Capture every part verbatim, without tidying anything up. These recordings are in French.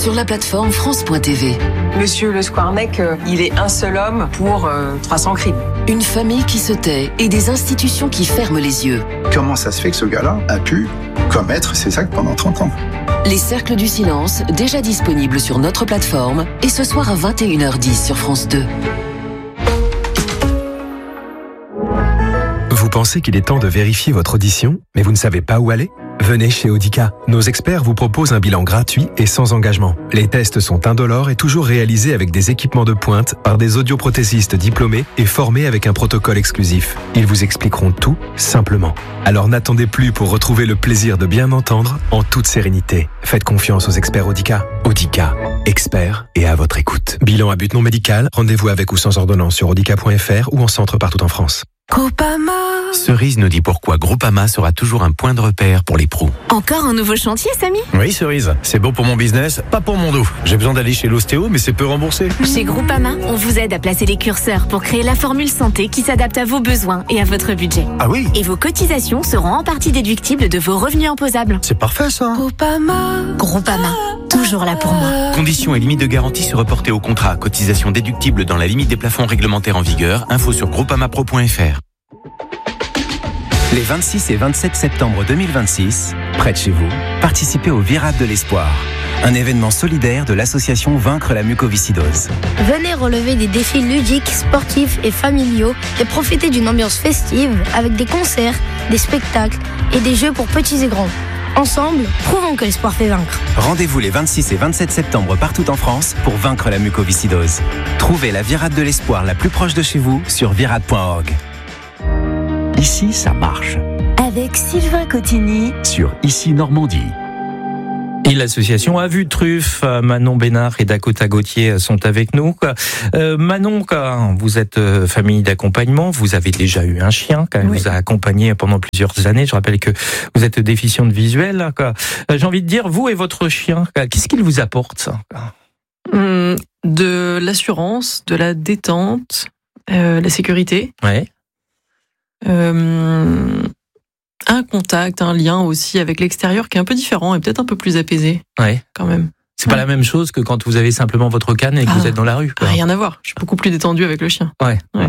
sur la plateforme France point T V. Monsieur Le Squarneck, euh, il est un seul homme pour euh, trois cents crimes. Une famille qui se tait et des institutions qui ferment les yeux. Comment ça se fait que ce gars-là a pu commettre ces actes pendant trente ans ? Les Cercles du Silence, déjà disponibles sur notre plateforme, et ce soir à vingt et une heures dix sur France deux. Vous pensez qu'il est temps de vérifier votre audition, mais vous ne savez pas où aller ? Venez chez Audica. Nos experts vous proposent un bilan gratuit et sans engagement. Les tests sont indolores et toujours réalisés avec des équipements de pointe par des audioprothésistes diplômés et formés avec un protocole exclusif. Ils vous expliqueront tout simplement. Alors n'attendez plus pour retrouver le plaisir de bien entendre en toute sérénité. Faites confiance aux experts Audica. Audica, experts et à votre écoute. Bilan à but non médical, rendez-vous avec ou sans ordonnance sur audica point f r ou en centre partout en France. Groupama. Cerise nous dit pourquoi Groupama sera toujours un point de repère pour les pros. Encore un nouveau chantier, Samy ? Oui, Cerise, c'est bon pour mon business, pas pour mon dos. J'ai besoin d'aller chez l'ostéo, mais c'est peu remboursé. Chez Groupama, on vous aide à placer les curseurs pour créer la formule santé qui s'adapte à vos besoins et à votre budget. Ah oui ? Et vos cotisations seront en partie déductibles de vos revenus imposables. C'est parfait ça. Groupama. Groupama, toujours là pour moi. Conditions et limites de garantie se reporter au contrat. Cotisation déductible dans la limite des plafonds réglementaires en vigueur. Info sur groupamapro point f r. Les vingt-six et vingt-sept septembre deux mille vingt-six, près de chez vous, participez au Virade de l'Espoir, un événement solidaire de l'association Vaincre la mucoviscidose. Venez relever des défis ludiques, sportifs et familiaux et profiter d'une ambiance festive avec des concerts, des spectacles et des jeux pour petits et grands. Ensemble, prouvons que l'espoir fait vaincre. Rendez-vous les vingt-six et vingt-sept septembre partout en France pour vaincre la mucoviscidose. Trouvez la Virade de l'Espoir la plus proche de chez vous sur virade point org. Ici, ça marche. Avec Sylvain Cotigny sur Ici Normandie. Et l'association A Vue Truffe, Manon Bénard et Dakota Gauthier sont avec nous. Euh, Manon, vous êtes famille d'accompagnement, vous avez déjà eu un chien, qui oui. vous a accompagné pendant plusieurs années. Je rappelle que vous êtes déficiente visuelle. J'ai envie de dire, vous et votre chien, qu'est-ce qu'il vous apporte ? hum, De l'assurance, de la détente, euh, la sécurité. Ouais. Euh, un contact, un lien aussi avec l'extérieur qui est un peu différent et peut-être un peu plus apaisé. Ouais. Quand même. C'est pas la même chose que quand vous avez simplement votre canne et que ah, vous êtes dans la rue. Quoi. Rien à voir. Je suis beaucoup plus détendue avec le chien. Ouais. ouais.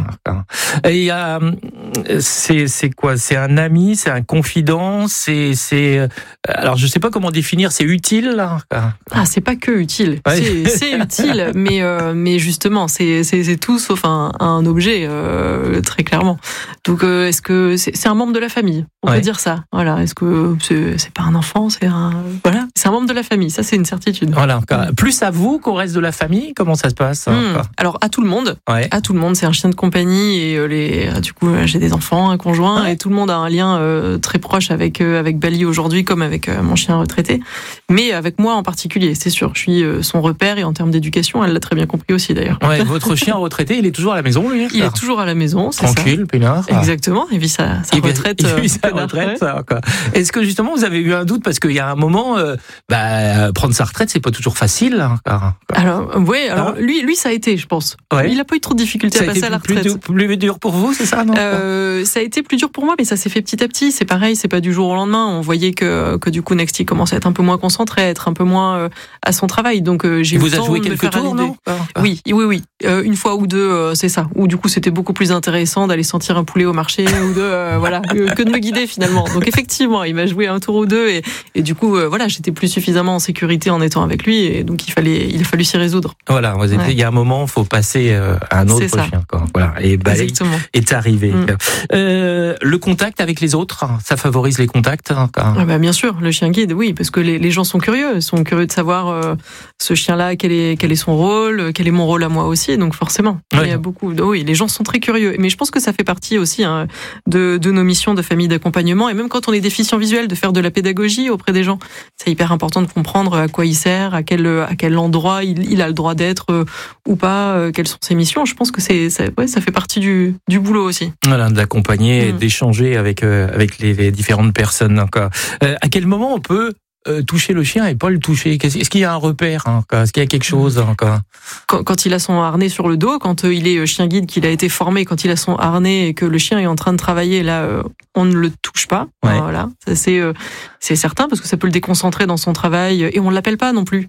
Et euh, c'est c'est quoi ? C'est un ami, c'est un confident, c'est c'est. Alors je sais pas comment définir. C'est utile là. Ah, c'est pas que utile. Ouais. C'est, c'est utile, mais euh, mais justement, c'est c'est c'est tout sauf un un objet euh, très clairement. Donc euh, est-ce que c'est c'est un membre de la famille ? On ouais. peut dire ça. Voilà. Est-ce que c'est c'est pas un enfant ? C'est un voilà. C'est un membre de la famille. Ça c'est une certitude. Voilà, plus à vous qu'au reste de la famille, comment ça se passe ? mmh. Alors à tout le monde, ouais. à tout le monde, c'est un chien de compagnie et les, du coup j'ai des enfants, un conjoint ouais. et tout le monde a un lien euh, très proche avec euh, avec Bali aujourd'hui comme avec euh, mon chien retraité, mais avec moi en particulier, c'est sûr, je suis euh, son repère et en termes d'éducation, elle l'a très bien compris aussi d'ailleurs. Ouais, votre chien retraité, il est toujours à la maison lui ? Il est toujours à la maison, c'est tranquille, ça. peinard. Exactement, il vit sa, sa il retraite. Il vit sa retraite. Ça, quoi. Est-ce que justement vous avez eu un doute parce qu'il y a un moment, euh, bah, prendre sa retraite c'est pas toujours facile. Hein, alors oui, alors lui, lui ça a été, je pense. Ouais. Il a pas eu trop de difficultés ça à passer à la retraite. Ça a été plus, plus dur pour vous, c'est ça, non ? euh, Ça a été plus dur pour moi, mais ça s'est fait petit à petit. C'est pareil, c'est pas du jour au lendemain. On voyait que que du coup Nexty commençait à être un peu moins concentré, à être un peu moins euh, à son travail. Donc euh, j'ai eu vous le temps a joué de me quelques faire tours, non ? ah. Oui, oui, oui. Euh, une fois ou deux, euh, c'est ça. Ou du coup c'était beaucoup plus intéressant d'aller sentir un poulet au marché ou de euh, voilà que de me guider finalement. Donc effectivement, il m'a joué un tour ou deux et et du coup euh, voilà, j'étais plus suffisamment en sécurité en étant avec lui et donc il fallait il a fallu s'y résoudre. Voilà, vous avez ouais. il y a un moment, il faut passer euh, à un autre chien. Quoi. Voilà, et bah, est arrivé. Mm. Euh, le contact avec les autres, ça favorise les contacts. Hein, ah bah bien sûr, le chien guide, oui, parce que les, les gens sont curieux, sont curieux de savoir euh, ce chien-là, quel est quel est son rôle, quel est mon rôle à moi aussi. Donc forcément, ouais. il y a beaucoup. De, oui, les gens sont très curieux. Mais je pense que ça fait partie aussi hein, de, de nos missions de famille d'accompagnement. Et même quand on est déficient visuel, de faire de la pédagogie auprès des gens, c'est hyper important de comprendre à quoi il sert, à quel à quel endroit il, il a le droit d'être euh, ou pas, euh, quelles sont ses missions. Je pense que c'est ça, ouais, ça fait partie du du boulot aussi. Voilà, d'accompagner, mmh. d'échanger avec euh, avec les, les différentes personnes. Encore. Euh, à quel moment on peut euh, toucher le chien et pas le toucher ? Est-ce qu'il y a un repère hein, Est-ce qu'il y a quelque chose encore ? Quand, quand il a son harnais sur le dos, quand euh, il est chien guide, qu'il a été formé, quand il a son harnais et que le chien est en train de travailler, là, euh, on ne le touche pas. Ouais. Voilà, ça, c'est euh, c'est certain parce que ça peut le déconcentrer dans son travail et on l'appelle pas non plus.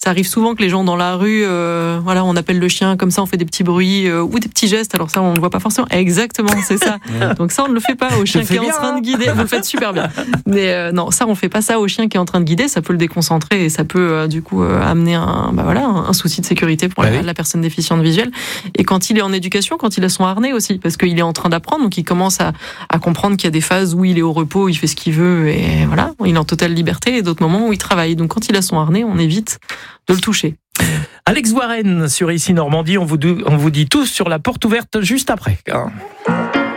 Ça arrive souvent que les gens dans la rue, euh, voilà, on appelle le chien comme ça, on fait des petits bruits euh, ou des petits gestes. Alors ça, on le voit pas forcément. Exactement, c'est ça. Donc ça, on ne le fait pas au chien qui est en train de guider. Vous le faites super bien. Mais euh, non, ça, on fait pas ça au chien qui est en train de guider. Ça peut le déconcentrer et ça peut euh, du coup euh, amener un, bah voilà, un, un souci de sécurité pour bah la, oui. la personne déficiente visuelle. Et quand il est en éducation, quand il a son harnais aussi, parce qu'il est en train d'apprendre, donc il commence à, à comprendre qu'il y a des phases où il est au repos, il fait ce qu'il veut et voilà, il est en totale liberté, et d'autres moments où il travaille. Donc quand il a son harnais, on évite de le toucher. Alex Warren sur Ici Normandie, on vous, on vous dit tous sur la porte ouverte juste après.